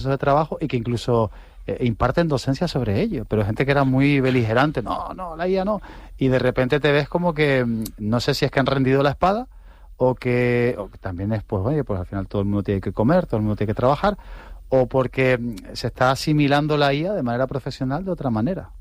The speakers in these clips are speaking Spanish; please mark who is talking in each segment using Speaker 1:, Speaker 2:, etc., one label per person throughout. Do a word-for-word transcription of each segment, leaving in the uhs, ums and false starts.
Speaker 1: de trabajo y que incluso eh, imparten docencia sobre ello, pero gente que era muy beligerante, no, no, la I A no, y de repente te ves como que, no sé si es que han rendido la espada, o que, o que también es, pues, oye, pues al final todo el mundo tiene que comer, todo el mundo tiene que trabajar, o porque se está asimilando la I A de manera profesional de otra manera.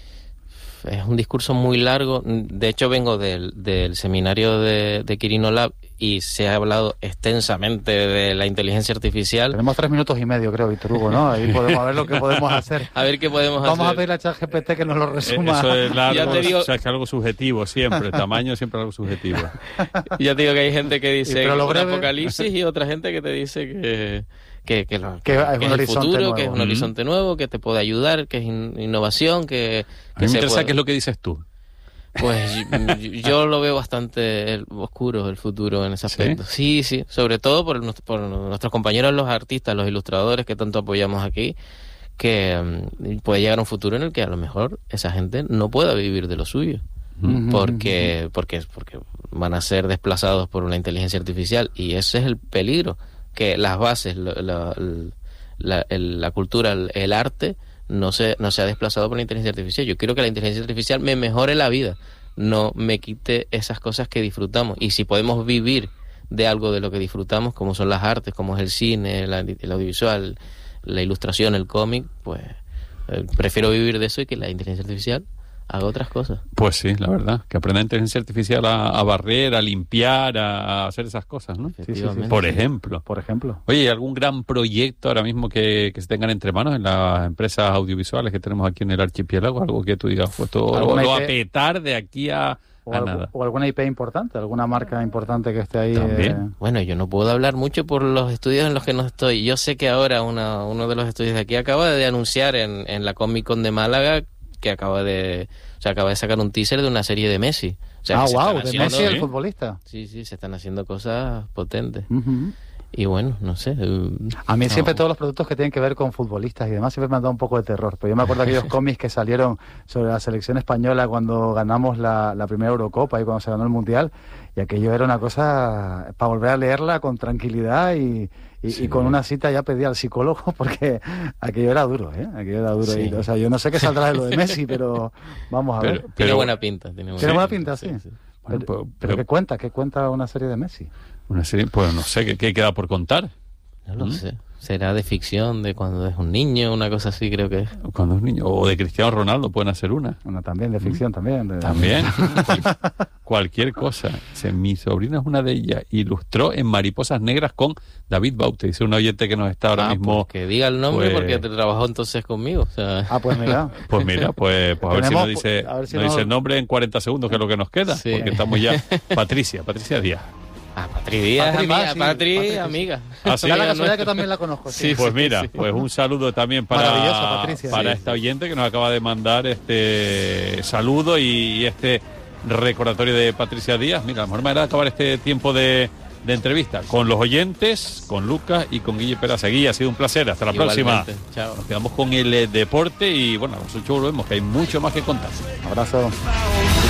Speaker 2: Es un discurso muy largo. De hecho, vengo del, del seminario de, de Quirino Lab y se ha hablado extensamente de la inteligencia artificial.
Speaker 1: Tenemos tres minutos y medio, creo, Víctor Hugo, ¿no? Ahí podemos ver lo que podemos hacer.
Speaker 2: A ver qué podemos
Speaker 1: Vamos
Speaker 2: hacer.
Speaker 1: Vamos a pedir a ChatGPT que nos lo resuma.
Speaker 3: Eso es largo,
Speaker 2: ya te digo,
Speaker 3: o sea, es que algo subjetivo siempre, el tamaño siempre es algo subjetivo.
Speaker 2: Ya te digo que hay gente que dice que es un
Speaker 1: breve...
Speaker 2: apocalipsis y otra gente que te dice que... Que, que, lo,
Speaker 1: que,
Speaker 2: que,
Speaker 1: es,
Speaker 2: que
Speaker 1: un
Speaker 2: es el futuro,
Speaker 1: nuevo.
Speaker 2: que es un
Speaker 1: mm.
Speaker 2: horizonte nuevo, que te puede ayudar, que es in, innovación, que...
Speaker 3: A mí me interesa qué es lo que dices tú.
Speaker 2: Pues yo, yo lo veo bastante oscuro el futuro en ese aspecto. Sí, sí, sí, sobre todo por, por nuestros compañeros los artistas, los ilustradores que tanto apoyamos aquí, que um, puede llegar un futuro en el que a lo mejor esa gente no pueda vivir de lo suyo. Uh-huh. Porque, porque, porque van a ser desplazados por una inteligencia artificial y ese es el peligro. Que las bases, la, la, la, el, la cultura, el, el arte, no se, no se ha desplazado por la inteligencia artificial. Yo quiero que la inteligencia artificial me mejore la vida, no me quite esas cosas que disfrutamos. Y si podemos vivir de algo de lo que disfrutamos, como son las artes, como es el cine, la, el audiovisual, la ilustración, el cómic, pues eh, prefiero vivir de eso y que la inteligencia artificial haga otras cosas.
Speaker 3: Pues sí, la verdad, que aprenda inteligencia artificial a, a barrer, a limpiar, a, a hacer esas cosas, ¿no?
Speaker 1: Sí, sí, sí.
Speaker 3: Por ejemplo.
Speaker 1: Por ejemplo.
Speaker 3: Oye, ¿algún gran proyecto ahora mismo que, que se tengan entre manos en las empresas audiovisuales que tenemos aquí en el archipiélago? Algo que tú digas, pues todo lo va a petar de aquí a,
Speaker 1: o
Speaker 3: a
Speaker 1: algo,
Speaker 3: nada.
Speaker 1: O alguna I P importante, alguna marca importante que esté ahí.
Speaker 3: También.
Speaker 1: Eh...
Speaker 2: Bueno, yo no puedo hablar mucho por los estudios en los que no estoy. Yo sé que ahora una, uno de los estudios de aquí acaba de anunciar en, en la Comic Con de Málaga que acaba de, o sea, acaba de sacar un teaser de una serie de Messi. O sea,
Speaker 1: ah,
Speaker 2: que
Speaker 1: wow, de
Speaker 2: haciendo,
Speaker 1: Messi, el futbolista.
Speaker 2: Sí, sí, se están haciendo cosas potentes.
Speaker 1: Uh-huh.
Speaker 2: Y bueno, no sé.
Speaker 1: A mí
Speaker 2: no.
Speaker 1: siempre todos los productos que tienen que ver con futbolistas y demás siempre me han dado un poco de terror. Pero yo me acuerdo de aquellos cómics que salieron sobre la selección española cuando ganamos la, la primera Eurocopa y cuando se ganó el Mundial. Y aquello era una cosa para volver a leerla con tranquilidad y, y, sí, y con una cita ya pedí al psicólogo porque aquello era duro, ¿eh? Aquello era duro. Sí. Y, o sea, yo no sé qué saldrá de lo de Messi, pero vamos a
Speaker 2: pero,
Speaker 1: ver.
Speaker 2: Tiene
Speaker 3: pero,
Speaker 2: buena pinta. Tiene buena,
Speaker 1: ¿tiene buena
Speaker 2: pinta,
Speaker 1: pinta, sí.
Speaker 2: sí, sí.
Speaker 1: Bueno,
Speaker 3: pero,
Speaker 1: pero,
Speaker 3: pero
Speaker 1: ¿qué cuenta? ¿Qué cuenta una serie de Messi?
Speaker 3: Una serie, pues no sé, ¿qué, qué queda por contar?
Speaker 2: No lo ¿Mm? sé. Será de ficción, de cuando es un niño, una cosa así creo que es.
Speaker 3: Cuando es un niño. O de Cristiano Ronaldo pueden hacer una.
Speaker 1: Una también, de ficción ¿Mm? también. De...
Speaker 3: También. Cual, cualquier cosa. Dice, mi sobrina es una de ellas. Ilustró en Mariposas Negras con David Baute. Dice un oyente que nos está ahora
Speaker 2: ah,
Speaker 3: mismo...
Speaker 2: Pues que diga el nombre
Speaker 3: pues...
Speaker 2: porque te trabajó entonces conmigo. O sea...
Speaker 1: Ah, pues mira.
Speaker 3: Pues mira, pues, pues a ver si nos dice,
Speaker 1: a ver si
Speaker 3: nos
Speaker 1: no...
Speaker 3: dice el nombre en cuarenta segundos, que es lo que nos queda. Sí. Porque estamos ya... Patricia, Patricia Díaz.
Speaker 2: Ah, Patri Díaz,
Speaker 1: Patri,
Speaker 2: amiga,
Speaker 1: sí,
Speaker 2: Patri,
Speaker 1: Patri,
Speaker 2: amiga.
Speaker 3: Ah, sí.
Speaker 1: Da la casualidad que también la conozco. Sí,
Speaker 3: sí pues
Speaker 2: sí,
Speaker 3: mira,
Speaker 2: sí.
Speaker 3: pues un saludo también para,
Speaker 1: Patricia,
Speaker 3: para
Speaker 1: sí.
Speaker 3: esta oyente que nos acaba de mandar este saludo y este recordatorio de Patricia Díaz. Mira, a lo mejor me hará acabar este tiempo de, de entrevista con los oyentes, con Lucas y con Guille Peraza. Guille, ha sido un placer. Hasta la
Speaker 2: Igualmente.
Speaker 3: próxima.
Speaker 2: Chao.
Speaker 3: Nos quedamos con el eh, deporte y bueno, a las ocho volvemos, que hay mucho más que contar.
Speaker 1: Un abrazo.